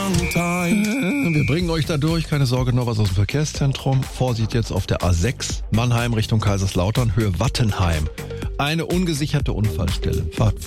Wir bringen euch da durch, keine Sorge, noch was aus dem Verkehrszentrum. Vorsicht jetzt auf der A6, Mannheim Richtung Kaiserslautern, Höhe Wattenheim. Eine ungesicherte Unfallstelle. Fahrt